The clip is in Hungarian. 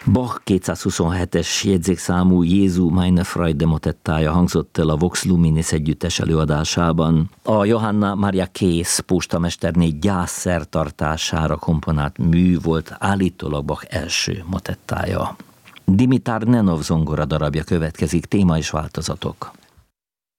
Bach 227-es jegyzékszámú Jézu meine Freude motettája hangzott el a Vox Luminis együttes előadásában. A Johanna Maria Kész postamesterné gyászszertartására komponált mű volt állítólag Bach első motettája. Dimitar Nenov zongora darabja következik, téma és változatok.